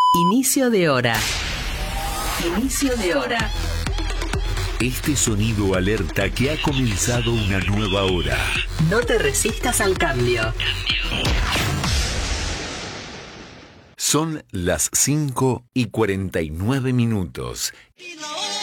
Inicio de hora. Inicio de hora. Este sonido alerta que ha comenzado una nueva hora. No te resistas al cambio. Son las 5:49.